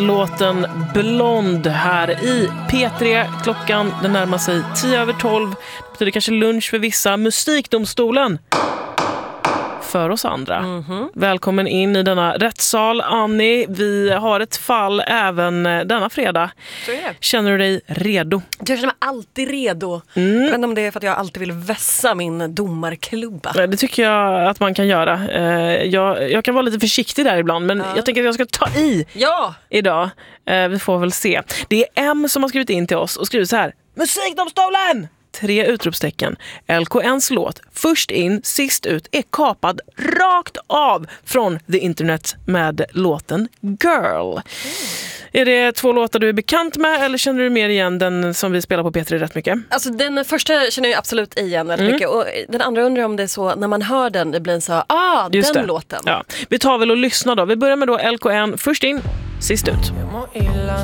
låten Blond här i P3. Klockan den närmar sig 10:12. Det betyder kanske lunch för vissa. Musikdomstolen för oss andra. Välkommen in i denna rättssal, Annie. Vi har ett fall även denna fredag. Känner du dig redo? Jag känner mig alltid redo. Jag vet inte om det är för att jag alltid vill vässa min domarklubba. Det tycker jag att man kan göra. Jag kan vara lite försiktig där ibland, men jag tänker att jag ska ta i idag. Vi får väl se. Det är M som har skrivit in till oss och skrivit så här: Musikdomstolen! 3 utropstecken. LKNs låt Först in, sist ut är kapad rakt av från the internet med låten Girl. Är det 2 låtar du är bekant med, eller känner du mer igen den som vi spelar på P3 rätt mycket? Alltså den första känner jag absolut igen väldigt mycket. Och den andra undrar om det är så när man hör den, det blir en så den låten. Ja. Vi tar väl och lyssnar då. Vi börjar med då LKN Först in, sist ut. Jag mår illa